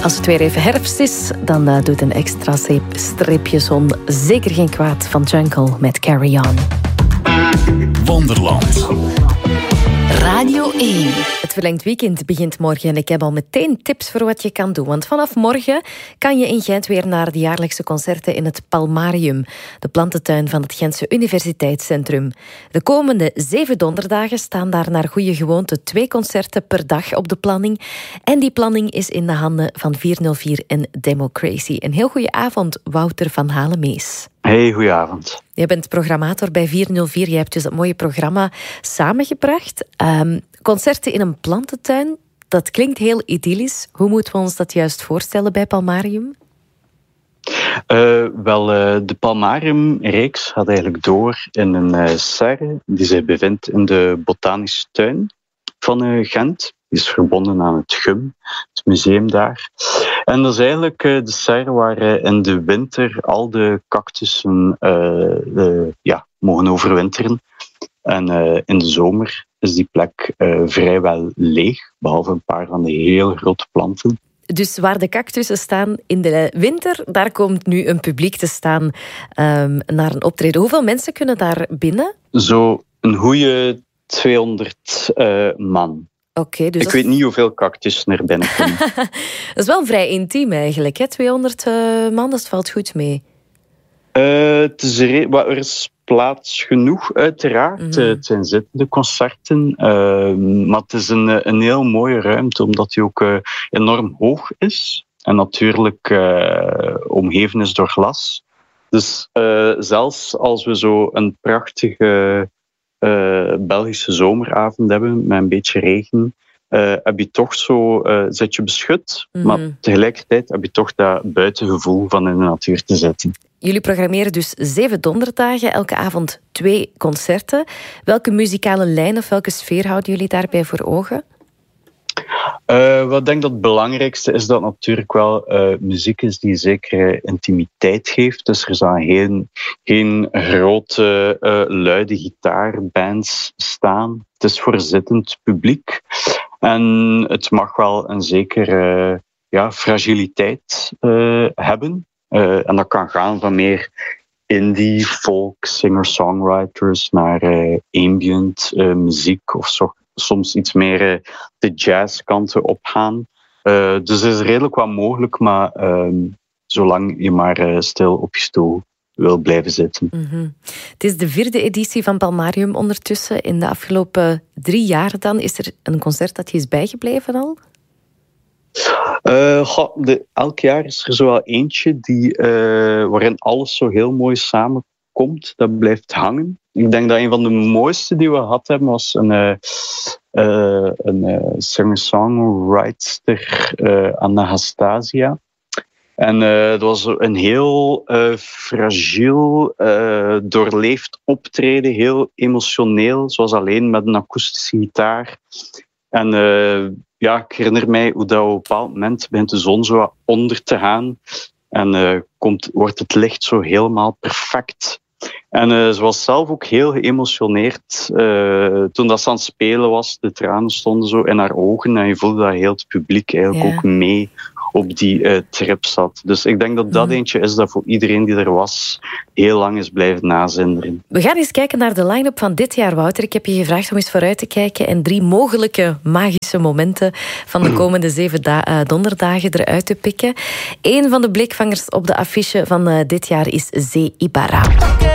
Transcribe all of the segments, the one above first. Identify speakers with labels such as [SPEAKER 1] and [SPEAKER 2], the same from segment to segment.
[SPEAKER 1] Als het weer even herfst is, dan doet een extra streepje zon zeker geen kwaad van Jungle met Carry On.
[SPEAKER 2] Wonderland.
[SPEAKER 1] Radio 1. Het verlengd weekend begint morgen en ik heb al meteen tips voor wat je kan doen. Want vanaf morgen kan je in Gent weer naar de jaarlijkse concerten in het Palmarium, de plantentuin van het Gentse Universiteitscentrum. De komende 7 donderdagen staan daar naar goede gewoonte 2 concerten per dag op de planning. En die planning is in de handen van 404 en Democracy. Een heel goede avond, Wouter van Halemees.
[SPEAKER 3] Hey, goedenavond.
[SPEAKER 1] Je bent programmator bij 404. Je hebt dus dat mooie programma samengebracht. Concerten in een plantentuin, dat klinkt heel idyllisch. Hoe moeten we ons dat juist voorstellen bij Palmarium?
[SPEAKER 3] De Palmarium-reeks gaat eigenlijk door in een serre die zich bevindt in de botanische tuin van Gent. Die is verbonden aan het GUM, het museum daar. En dat is eigenlijk de serre waar in de winter al de cactussen mogen overwinteren. En in de zomer is die plek vrijwel leeg, behalve een paar van de heel grote planten.
[SPEAKER 1] Dus waar de cactussen staan in de winter, daar komt nu een publiek te staan naar een optreden. Hoeveel mensen kunnen daar binnen?
[SPEAKER 3] Zo een goede 200 man.
[SPEAKER 1] Okay, dus
[SPEAKER 3] ik weet niet hoeveel cactussen er binnen komen.
[SPEAKER 1] Dat is wel vrij intiem eigenlijk, hè? 200 man, dat valt goed mee.
[SPEAKER 3] Er is plaats genoeg, uiteraard.
[SPEAKER 1] Mm-hmm.
[SPEAKER 3] Het zijn zittende concerten. Maar het is een heel mooie ruimte, omdat die ook enorm hoog is. En natuurlijk omgeven is door glas. Dus zelfs als we zo een prachtige Belgische zomeravond hebben, met een beetje regen, heb je toch zo, zit je beschut, maar tegelijkertijd heb je toch dat buitengevoel van in de natuur te zitten.
[SPEAKER 1] Jullie programmeren dus 7 donderdagen, elke avond 2 concerten. Welke muzikale lijn of welke sfeer houden jullie daarbij voor ogen?
[SPEAKER 3] Wat ik denk dat het belangrijkste is dat natuurlijk wel muziek is die zekere intimiteit geeft. Dus er zijn geen grote, luide gitaarbands staan. Het is voor zittend publiek. En het mag wel een zekere fragiliteit hebben. En dat kan gaan van meer indie, folk, singer-songwriters naar ambient muziek of zo. Soms iets meer de jazzkanten opgaan. Dus het is redelijk wat mogelijk, maar zolang je maar stil op je stoel wil blijven zitten.
[SPEAKER 1] Mm-hmm. Het is de 4e editie van Palmarium ondertussen. In de afgelopen 3 jaar dan, is er een concert dat je is bijgebleven al?
[SPEAKER 3] Elk jaar is er zo wel eentje waarin alles zo heel mooi samenkomt. Dat blijft hangen. Ik denk dat een van de mooiste die we gehad hebben was een singer-songwriter, Anastasia. En dat was een heel fragiel, doorleefd optreden, heel emotioneel, zoals alleen met een akoestische gitaar. En ik herinner mij hoe dat op een bepaald moment begint de zon zo wat onder te gaan en wordt het licht zo helemaal perfect. En ze was zelf ook heel geëmotioneerd toen dat ze aan het spelen was. De tranen stonden zo in haar ogen en je voelde dat heel het publiek eigenlijk ook mee op die trip zat. Dus ik denk dat dat eentje is dat voor iedereen die er was heel lang is blijven nazinderen.
[SPEAKER 1] We gaan eens kijken naar de line-up van dit jaar, Wouter. Ik heb je gevraagd om eens vooruit te kijken en 3 mogelijke magische momenten van de komende 7 donderdagen eruit te pikken. Een van de blikvangers op de affiche van dit jaar is Zé Ibarra.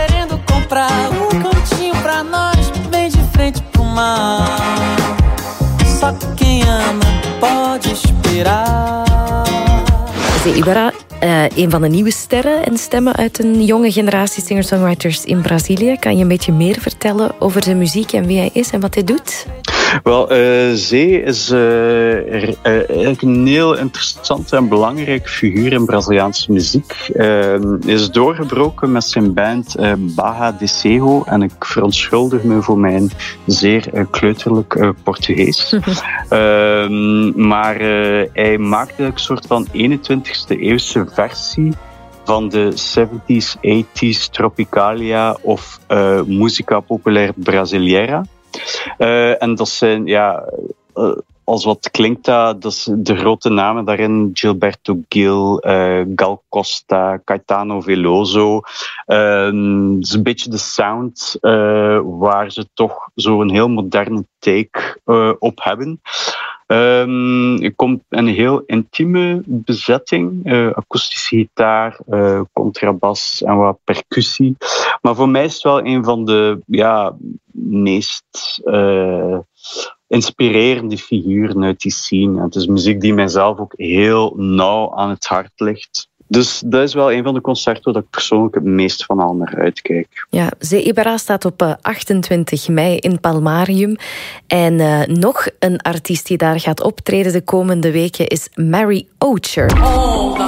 [SPEAKER 1] Zé Ibarra, een van de nieuwe sterren en stemmen uit een jonge generatie singer-songwriters in Brazilië. Kan je een beetje meer vertellen over zijn muziek en wie hij is en wat hij doet?
[SPEAKER 3] Wel, Zé is eigenlijk een heel interessante en belangrijke figuur in Braziliaanse muziek. Hij is doorgebroken met zijn band Barra de Serra en ik verontschuldig me voor mijn zeer kleuterlijk Portugees. Maar hij maakte een soort van 21e eeuwse versie van de 70s, 80s Tropicalia of Música Popular Brasileira. En dat zijn als wat klinkt dat is de grote namen daarin. Gilberto Gil, Gal Costa, Caetano Veloso. Het is een beetje de sound waar ze toch zo'n heel moderne take op hebben. Er komt een heel intieme bezetting. Akoestische gitaar, contrabas en wat percussie. Maar voor mij is het wel een van de meest inspirerende figuren uit die scene. Het is muziek die mijzelf ook heel nauw aan het hart ligt. Dus dat is wel een van de concerten waar ik persoonlijk het meest van al naar uitkijk.
[SPEAKER 1] Ja, Zee Ibarra staat op 28 mei in Palmarium. En nog een artiest die daar gaat optreden de komende weken is Mary Ocher.